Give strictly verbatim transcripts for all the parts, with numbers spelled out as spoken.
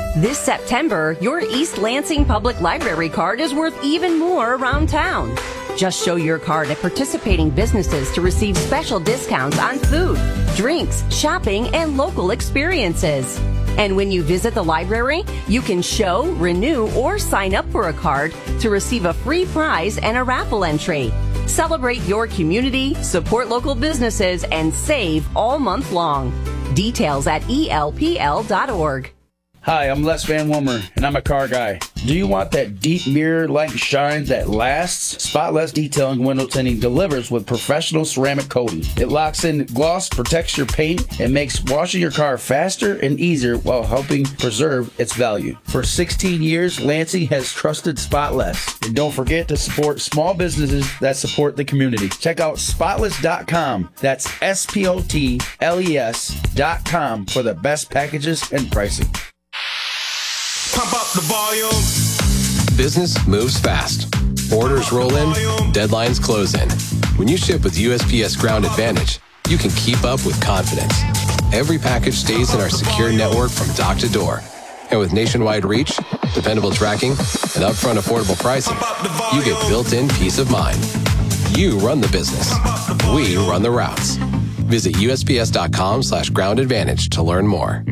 This September, your East Lansing Public Library card is worth even more around town. Just show your card at participating businesses to receive special discounts on food, drinks, shopping, and local experiences. And when you visit the library, you can show, renew, or sign up for a card to receive a free prize and a raffle entry. Celebrate your community, support local businesses, and save all month long. Details at E L P L dot org. Hi, I'm Les Van Wilmer, and I'm a car guy. Do you want that deep mirror-like shine that lasts? Spotless Detailing Window Tinting delivers with professional ceramic coating. It locks in gloss, protects your paint, and makes washing your car faster and easier while helping preserve its value. For sixteen years, Lansing has trusted Spotless. And don't forget to support small businesses that support the community. Check out spotless dot com. That's S P O T L E S dot com for the best packages and pricing. Pump up the volume. Business moves fast. Orders roll in, deadlines close in. When you ship with U S P S Ground Advantage, you can keep up with confidence. Every package stays in our secure network from dock to door. And with nationwide reach, dependable tracking, and upfront affordable pricing, you get built-in peace of mind. You run the business. We run the routes. Visit U S P S dot com slash ground advantage to learn more.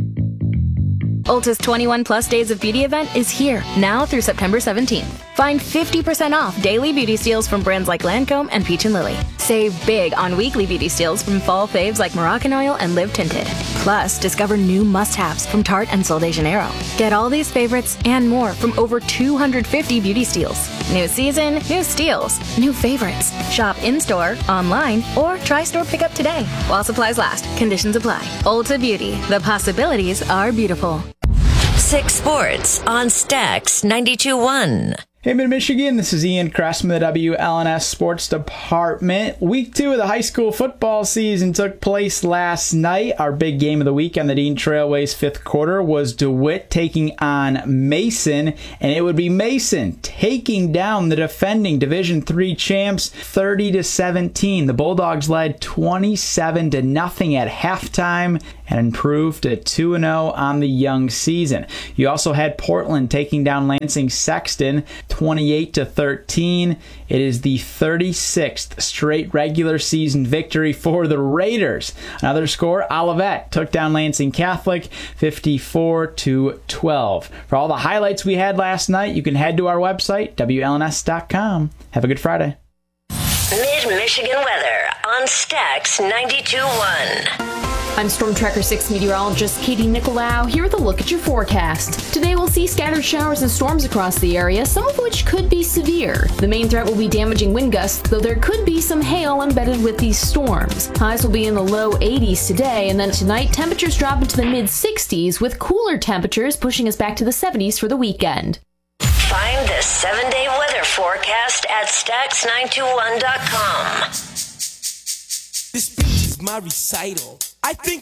Ulta's twenty-one plus Days of Beauty event is here, now through September seventeenth. Find fifty percent off daily beauty steals from brands like Lancome and Peach and Lily. Save big on weekly beauty steals from fall faves like Moroccan Oil and Live Tinted. Plus, discover new must-haves from Tarte and Sol de Janeiro. Get all these favorites and more from over two hundred fifty beauty steals. New season, new steals, new favorites. Shop in-store, online, or try store pickup today. While supplies last, conditions apply. Ulta Beauty, the possibilities are beautiful. Six Sports on Stax ninety-two point one. Hey, Mid-Michigan, this is Ian Cressman, the W L N S Sports Department. Week two of the high school football season took place last night. Our big game of the week on the Dean Trailways fifth quarter was DeWitt taking on Mason, and it would be Mason taking down the defending Division three champs thirty to seventeen. The Bulldogs led twenty-seven to nothing at halftime and improved to two and oh on the young season. You also had Portland taking down Lansing Sexton twenty-eight to thirteen. It is the thirty-sixth straight regular season victory for the Raiders. Another score, Olivet took down Lansing Catholic fifty-four to twelve. For all the highlights we had last night, you can head to our website, W L N S dot com. Have a good Friday. Mid-Michigan weather on Stax ninety-two point one. I'm Storm Tracker six meteorologist Katie Nicolau here with a look at your forecast. Today we'll see scattered showers and storms across the area, some of which could be severe. The main threat will be damaging wind gusts, though there could be some hail embedded with these storms. Highs will be in the low eighties today, and then tonight temperatures drop into the mid sixties, with cooler temperatures pushing us back to the seventies for the weekend. Find the seven-day weather forecast at Stax nine two one dot com. This speech is my recital. I think